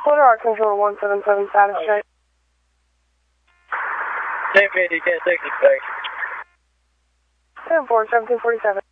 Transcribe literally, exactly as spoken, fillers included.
Quarter Arc Control one seven seven status check. Same fifty, ten sixty, back. ten four, seventeen forty-seven.